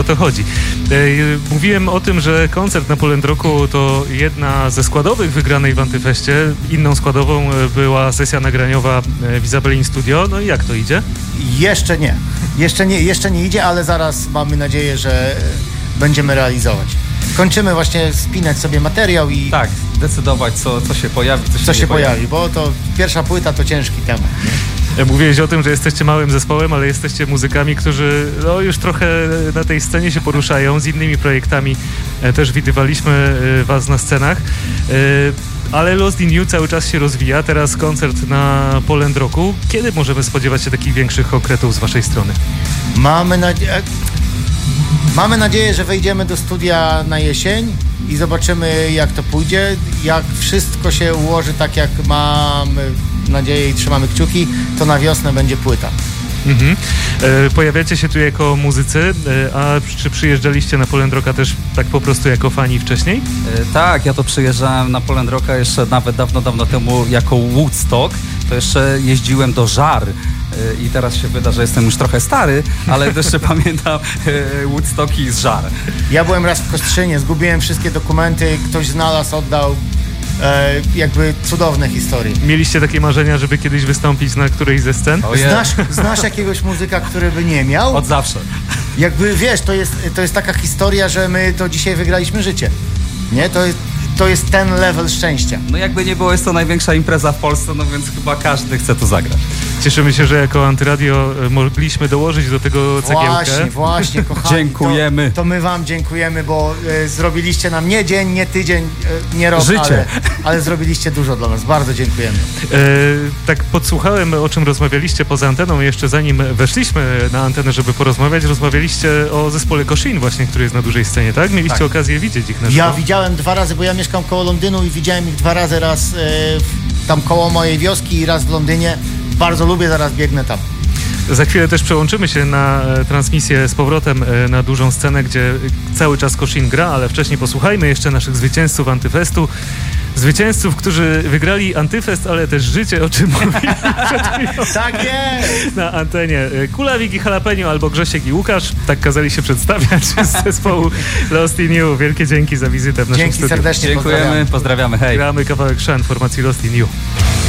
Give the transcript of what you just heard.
o to chodzi. Mówiłem o tym, że koncert na Poland Rocku to jedna ze składowych wygranej w Antyfeście. Inną składową była sesja nagraniowa w Izabelin Studio. No i jak to idzie? Jeszcze nie. Jeszcze nie idzie, ale zaraz mamy nadzieję, że będziemy realizować. Kończymy właśnie spinać sobie materiał i... Tak, decydować co się pojawi, co się pojawi, bo to pierwsza płyta to ciężki temat, nie? Mówiłeś o tym, że jesteście małym zespołem, ale jesteście muzykami, którzy już trochę na tej scenie się poruszają. Z innymi projektami też widywaliśmy was na scenach. Ale Lost in You cały czas się rozwija. Teraz koncert na Poland Rocku. Kiedy możemy spodziewać się takich większych konkretów z waszej strony? Mamy nadzieję, że wejdziemy do studia na jesień i zobaczymy, jak to pójdzie. Jak wszystko się ułoży tak, jak mamy nadzieję i trzymamy kciuki, to na wiosnę będzie płyta. Pojawiacie się tu jako muzycy, a czy przyjeżdżaliście na Poland Rocka też tak po prostu jako fani wcześniej? Tak, ja to przyjeżdżałem na Poland Rocka jeszcze nawet dawno temu jako Woodstock. To jeszcze jeździłem do Żar. I teraz się wyda, że jestem już trochę stary, ale jeszcze pamiętam Woodstocki z Żar. Ja byłem raz w Kostrzynie, zgubiłem wszystkie dokumenty, ktoś znalazł, oddał. Jakby cudowne historie. Mieliście takie marzenia, żeby kiedyś wystąpić na którejś ze scen? Znasz jakiegoś muzyka, który by nie miał? Od zawsze. Jakby wiesz, to jest taka historia, że my to dzisiaj wygraliśmy życie. Nie? To jest ten level szczęścia. No jakby nie było, jest to największa impreza w Polsce, no więc chyba każdy chce tu zagrać. Cieszymy się, że jako Antyradio mogliśmy dołożyć do tego cegiełkę. Właśnie, kochani. Dziękujemy. To my wam dziękujemy, bo zrobiliście nam nie dzień, nie tydzień, nie rok, życie. Ale zrobiliście dużo dla nas. Bardzo dziękujemy. Tak podsłuchałem, o czym rozmawialiście poza anteną. Jeszcze zanim weszliśmy na antenę, żeby porozmawiać, rozmawialiście o zespole Koszin właśnie, który jest na dużej scenie, tak? Mieliście okazję widzieć ich na żywo. Ja widziałem 2 razy, bo ja mieszkam koło Londynu i widziałem ich 2 razy, raz tam koło mojej wioski i raz w Londynie. Bardzo lubię, zaraz biegnę tam. Za chwilę też przełączymy się na transmisję z powrotem na dużą scenę, gdzie cały czas Koszin gra, ale wcześniej posłuchajmy jeszcze naszych zwycięzców Antyfestu. Zwycięzców, którzy wygrali Antyfest, ale też życie, o czym mówiłem przed chwilą. Tak jest! Na antenie. Kulawik i Jalapeno albo Grzesiek i Łukasz. Tak kazali się przedstawiać z zespołu Lost in You. Wielkie dzięki za wizytę w naszym studiu. Dzięki serdecznie, dziękujemy, pozdrawiamy, hej. Gramy kawałek Szan formacji Lost in You.